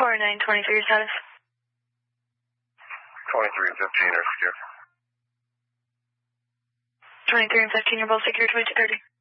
4923 status. 23 and 15 are secure. 23 and 15, you're both secure, 2230.